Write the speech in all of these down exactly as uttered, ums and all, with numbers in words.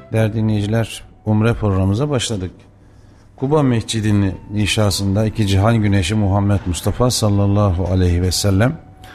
Değerli dinleyiciler, Umre programımıza başladık. Kuba Mescidi'nin inşasında iki cihan güneşi Muhammed Mustafa sallallahu aleyhi ve sellem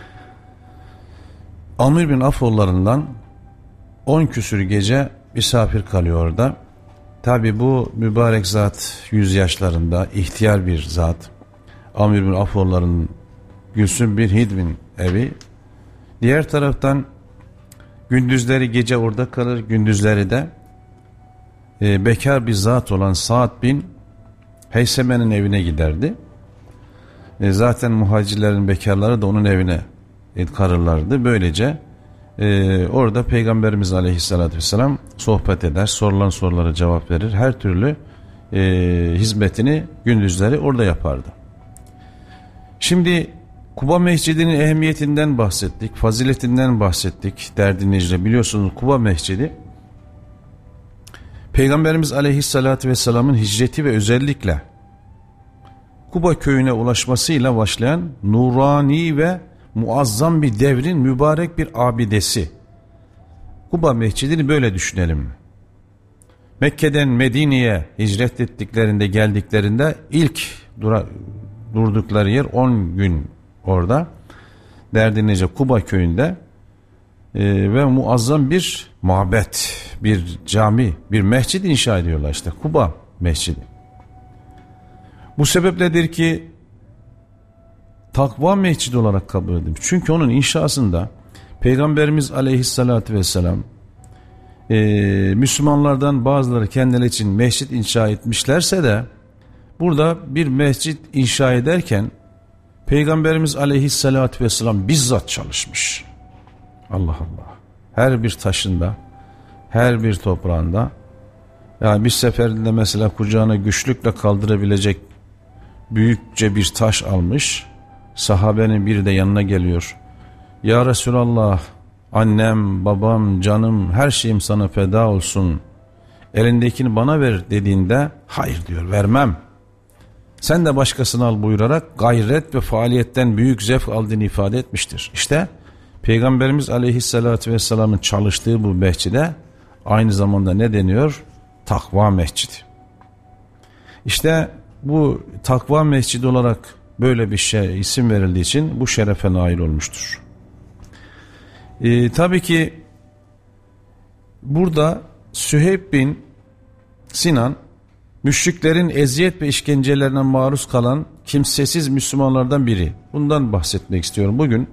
Amr bin Afoğullarından on küsür gece misafir kalıyor orada. Tabi bu mübarek zat yüz yaşlarında, ihtiyar bir zat. Amr bin Afoğulları'nın Gülsüm bir Hidvin evi. Diğer taraftan gündüzleri gece orada kalır, gündüzleri de e, bekar bir zat olan Sa'd bin Heyseme'nin evine giderdi. E, zaten muhacirlerin bekarları da onun evine e, karırlardı. Böylece e, orada Peygamberimiz Aleyhisselatü Vesselam sohbet eder, sorulan sorulara cevap verir. Her türlü e, hizmetini gündüzleri orada yapardı. Şimdi Kuba Mescidi'nin ehemmiyetinden bahsettik, faziletinden bahsettik değerli dinleyiciler. Biliyorsunuz Kuba Mescidi Peygamberimiz Aleyhisselatü Vesselam'ın hicreti ve özellikle Kuba köyüne ulaşmasıyla başlayan nurani ve muazzam bir devrin mübarek bir abidesi. Kuba Mescidi'ni böyle düşünelim. Mekke'den Medine'ye hicret ettiklerinde, geldiklerinde ilk dura, durdukları yer on gün orada. Değerli dinleyiciler, Kuba köyünde e, ve muazzam bir mabet, bir cami, bir mescid inşa ediyorlar işte. Kuba Mescidi. Bu sebepledir ki takva mescidi olarak kabul edilmiş. Çünkü onun inşasında Peygamberimiz Aleyhisselatü Vesselam e, Müslümanlardan bazıları kendileri için mescid inşa etmişlerse de burada bir mescid inşa ederken Peygamberimiz Aleyhisselatü Vesselam bizzat çalışmış. Allah Allah. Her bir taşında, her bir toprağında, yani bir seferinde mesela kucağına güçlükle kaldırabilecek büyükçe bir taş almış. Sahabenin biri de yanına geliyor. Ya Resulallah, annem, babam, canım, her şeyim sana feda olsun. Elindekini bana ver dediğinde hayır diyor, vermem. Sen de başkasını al buyurarak gayret ve faaliyetten büyük zevk aldığını ifade etmiştir. İşte Peygamberimiz Aleyhisselatü Vesselam'ın çalıştığı bu mescide aynı zamanda ne deniyor? Takva Mescidi. İşte bu Takva Mescidi olarak böyle bir şey isim verildiği için bu şerefe nail olmuştur. Ee, tabii ki burada Süheyb bin Sinan müşriklerin eziyet ve işkencelerine maruz kalan kimsesiz Müslümanlardan biri. Bundan bahsetmek istiyorum bugün.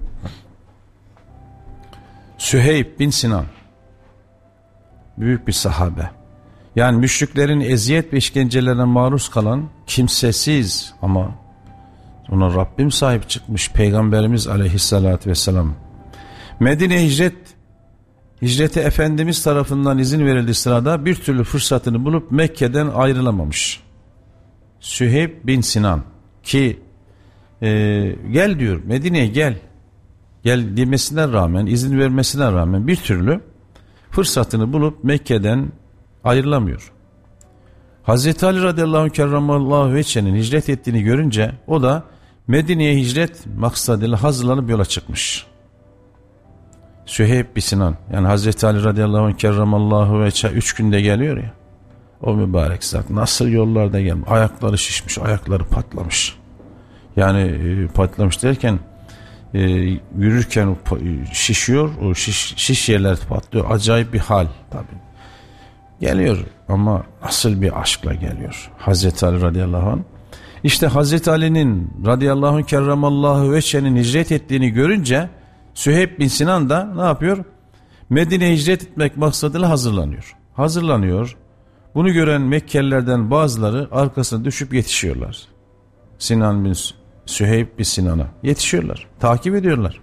Süheyb bin Sinan büyük bir sahabe. Yani müşriklerin eziyet ve işkencelerine maruz kalan kimsesiz ama ona Rabbim sahip çıkmış Peygamberimiz Aleyhisselatü Vesselam. Medine hicret hicreti Efendimiz tarafından izin verildiği sırada bir türlü fırsatını bulup Mekke'den ayrılamamış. Süheyb bin Sinan ki e, gel diyor, Medine'ye gel. Gel demesine rağmen, izin vermesine rağmen bir türlü fırsatını bulup Mekke'den ayrılamıyor. Hazreti Ali radıyallahu anh kerramallahu veçhe'nin hicret ettiğini görünce o da Medine'ye hicret maksadıyla hazırlanıp yola çıkmış. Süheyb bin Sinan, yani Hazreti Ali radıyallahu anh kerramallahu veçhe üç günde geliyor ya, o mübarek zat nasıl yollarda gelmiş, ayakları şişmiş, ayakları patlamış. Yani e, patlamış derken e, yürürken şişiyor, o şiş, şiş yerler patlıyor, acayip bir hal tabii. Geliyor ama asıl bir aşkla geliyor Hazreti Ali radıyallahu anh. İşte Hazreti Ali'nin radıyallahu anh kerramallahu veçhe'nin hicret ettiğini görünce Süheyb bin Sinan da ne yapıyor? Medine'ye hicret etmek maksadıyla hazırlanıyor. Hazırlanıyor. Bunu gören Mekkelilerden bazıları arkasına düşüp yetişiyorlar. Sinan bin Süheyb bin Sinan'a yetişiyorlar. Takip ediyorlar.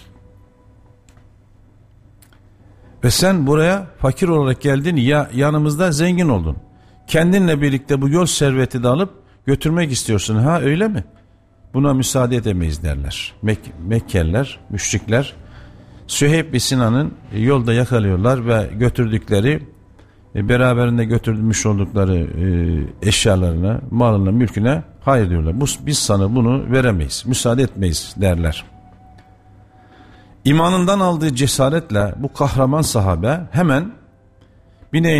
Ve sen buraya fakir olarak geldin, ya yanımızda zengin oldun. Kendinle birlikte bu yol serveti de alıp götürmek istiyorsun. Ha öyle mi? Buna müsaade edemeyiz derler. Mek Mekkeliler, müşrikler Süheyb bin Sinan'ın yolda yakalıyorlar ve götürdükleri, beraberinde götürmüş oldukları eşyalarına, malına, mülküne hayır diyorlar. Bu, biz sana bunu veremeyiz, müsaade etmeyiz derler. İmanından aldığı cesaretle bu kahraman sahabe hemen bineğin